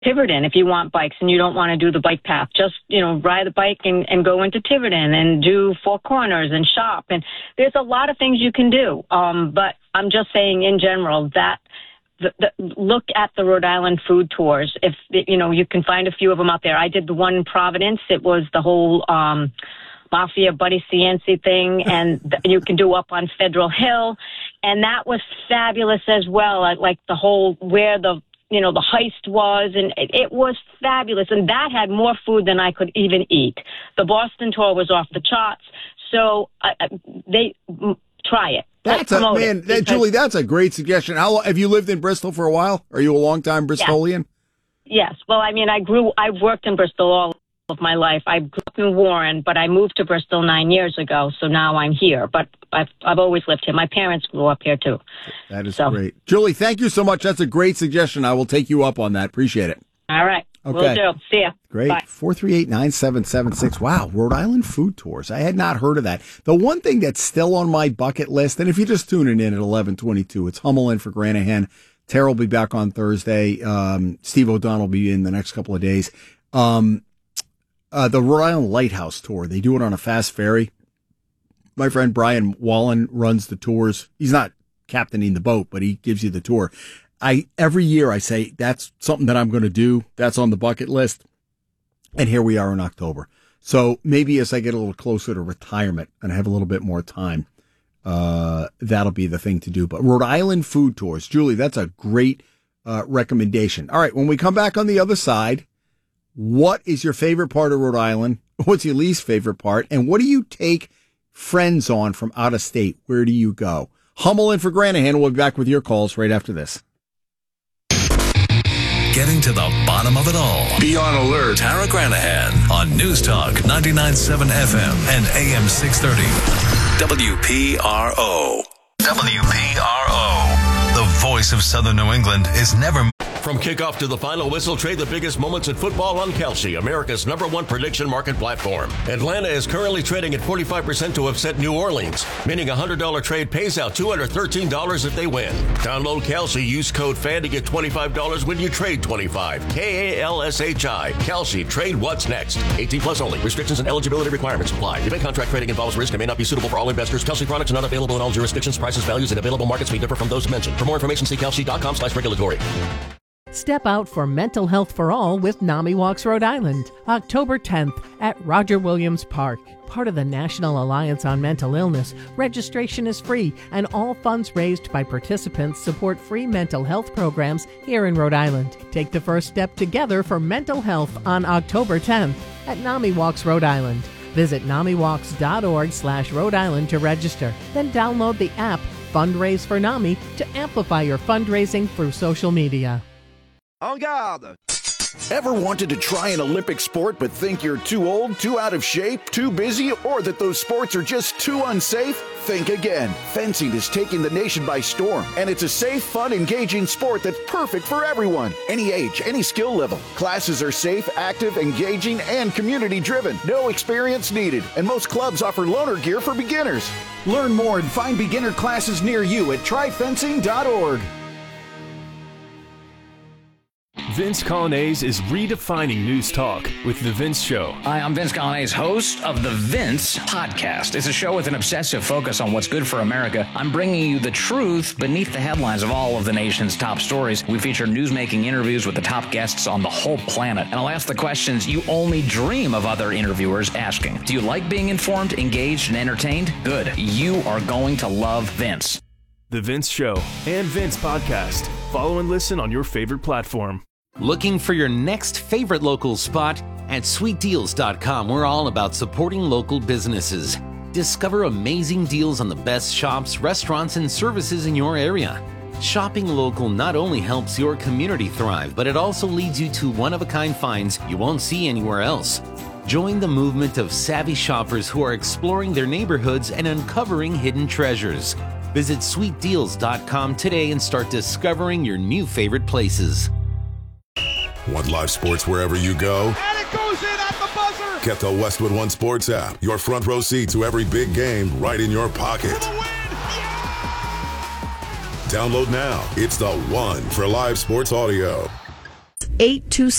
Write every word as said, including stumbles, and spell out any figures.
Tiverton if you want bikes and you don't want to do the bike path. Just, you know, ride the bike and, and go into Tiverton and do Four Corners and shop. And there's a lot of things you can do. Um, but I'm just saying in general that the, the, look at the Rhode Island food tours. If, you know, you can find a few of them out there. I did the one in Providence. It was the whole um, Mafia Buddy Cianci thing, and th- you can do up on Federal Hill. And that was fabulous as well. Like the whole where the you know, the heist was, and it, it was fabulous. And that had more food than I could even eat. The Boston tour was off the charts. So uh, they m- try it. That's a, man, that, Julie, that's a great suggestion. How have you lived in Bristol for a while? Are you a long-time Bristolian? Yes. yes. Well, I mean, I grew, I worked in Bristol all of my life. I grew up in Warren, but I moved to Bristol nine years ago, so now I'm here. But I've I've always lived here. My parents grew up here too. That is so. great, Julie. Thank you so much. That's a great suggestion. I will take you up on that. Appreciate it. All right, okay. Will do. See ya. Great. Four three eight nine seven seven six. Wow, Rhode Island food tours. I had not heard of that. The one thing that's still on my bucket list, and if you're just tuning in at eleven twenty-two, it's Hummel in for Granahan. Tara will be back on Thursday. Um, Steve O'Donnell will be in the next couple of days. Um, Uh, the Rhode Island Lighthouse Tour. They do it on a fast ferry. My friend Brian Wallen runs the tours. He's not captaining the boat, but he gives you the tour. I every year I say, that's something that I'm going to do. That's on the bucket list. And here we are in October. So maybe as I get a little closer to retirement and I have a little bit more time, uh, that'll be the thing to do. But Rhode Island food tours. Julie, that's a great uh, recommendation. All right, when we come back on the other side, what is your favorite part of Rhode Island? What's your least favorite part? And what do you take friends on from out of state? Where do you go? Hummel in for Granahan. We'll be back with your calls right after this. Getting to the bottom of it all. Be on alert. Tara Granahan on News Talk ninety-nine point seven F M and A M six thirty. W P R O. W P R O. The voice of Southern New England is never... From kickoff to the final whistle, trade the biggest moments in football on Kalshi, America's number one prediction market platform. Atlanta is currently trading at forty-five percent to upset New Orleans, meaning a one hundred dollars trade pays out two hundred thirteen dollars if they win. Download Kalshi, use code F A N to get twenty-five dollars when you trade twenty-five. K A L S H I. Kalshi, trade what's next. eighteen plus only. Restrictions and eligibility requirements apply. Debate contract trading involves risk and may not be suitable for all investors. Kalshi products are not available in all jurisdictions. Prices, values, and available markets may differ from those mentioned. For more information, see kalshi.com slash regulatory. Step out for mental health for all with NAMI Walks Rhode Island, October tenth at Roger Williams Park. Part of the National Alliance on Mental Illness, registration is free and all funds raised by participants support free mental health programs here in Rhode Island. Take the first step together for mental health on October tenth at NAMI Walks Rhode Island. Visit namiwalks.org slash Rhode Island to register. Then download the app Fundraise for NAMI to amplify your fundraising through social media. En garde! Ever wanted to try an Olympic sport but think you're too old, too out of shape, too busy, or that those sports are just too unsafe? Think again. Fencing is taking the nation by storm, and it's a safe, fun, engaging sport that's perfect for everyone. Any age, any skill level. Classes are safe, active, engaging, and community-driven. No experience needed, and most clubs offer loaner gear for beginners. Learn more and find beginner classes near you at try fencing dot org. Vince Colonnese is redefining news talk with The Vince Show. Hi, I'm Vince Colonnese, host of The Vince Podcast. It's a show with an obsessive focus on what's good for America. I'm bringing you the truth beneath the headlines of all of the nation's top stories. We feature newsmaking interviews with the top guests on the whole planet. And I'll ask the questions you only dream of other interviewers asking. Do you like being informed, engaged, and entertained? Good. You are going to love Vince. The Vince Show and Vince Podcast. Follow and listen on your favorite platform. Looking for your next favorite local spot? At sweet deals dot com, we're all about supporting local businesses. Discover amazing deals on the best shops, restaurants, and services in your area. Shopping local not only helps your community thrive, but it also leads you to one-of-a-kind finds you won't see anywhere else. Join the movement of savvy shoppers who are exploring their neighborhoods and uncovering hidden treasures. Visit sweet deals dot com today and start discovering your new favorite places. Want live sports wherever you go? And it goes in at the buzzer! Get the Westwood One Sports app. Your front row seat to every big game right in your pocket. Yeah! Download now. It's the one for live sports audio. eight two